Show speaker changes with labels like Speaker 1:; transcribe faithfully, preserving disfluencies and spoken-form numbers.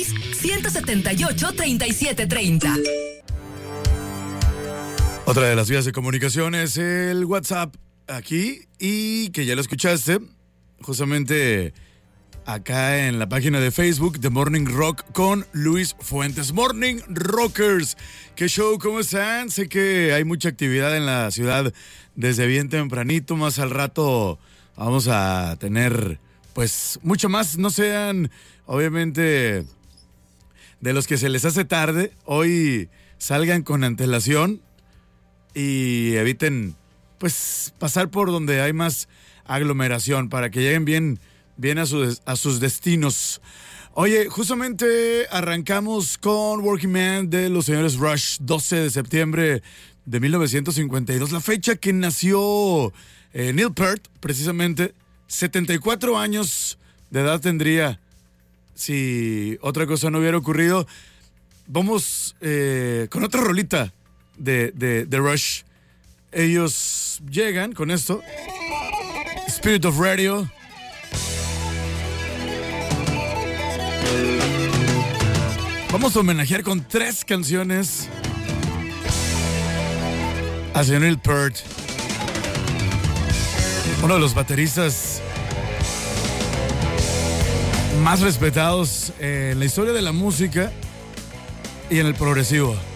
Speaker 1: seis, uno siete ocho, tres siete tres cero.
Speaker 2: Otra de las vías de comunicación es el WhatsApp aquí y que ya lo escuchaste justamente acá en la página de Facebook de Morning Rock con Luis Fuentes. Morning Rockers, ¿qué show? ¿Cómo están? Sé que hay mucha actividad en la ciudad desde bien tempranito. Más al rato vamos a tener pues mucho más. No sean obviamente de los que se les hace tarde. Hoy salgan con antelación y eviten pues pasar por donde hay más aglomeración para que lleguen bien, bien a, su, a sus destinos. Oye, justamente arrancamos con Working Man de los señores Rush, doce de septiembre de mil novecientos cincuenta y dos, la fecha que nació eh, Neil Peart, precisamente. setenta y cuatro años de edad tendría si otra cosa no hubiera ocurrido. Vamos eh, con otra rolita de, de, de Rush. Ellos llegan con esto, Spirit of Radio. Vamos a homenajear con tres canciones a señor Neil Peart, uno de los bateristas más respetados en la historia de la música y en el progresivo.